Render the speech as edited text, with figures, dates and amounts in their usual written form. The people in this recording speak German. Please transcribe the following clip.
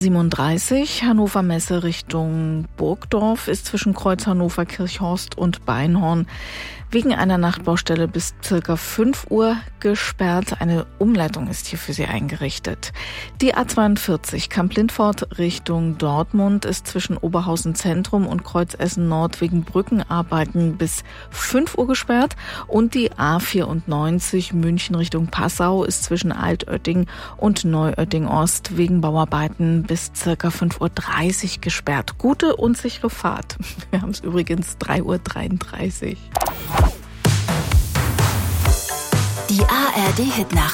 37, Hannover Messe Richtung Burgdorf ist zwischen Kreuz Hannover, Kirchhorst und Beinhorn wegen einer Nachtbaustelle bis ca. 5 Uhr gesperrt. Eine Umleitung ist hier für Sie eingerichtet. Die A42 Kamp-Lindfort Richtung Dortmund ist zwischen Oberhausen Zentrum und Kreuz Essen Nord wegen Brückenarbeiten bis 5 Uhr gesperrt. Und die A94 München Richtung Passau ist zwischen Altötting und Neuötting Ost wegen Bauarbeiten bis ca. 5:30 Uhr gesperrt. Gute und sichere Fahrt. Wir haben es übrigens 3:33 Uhr. Die ARD-Hit-Nacht.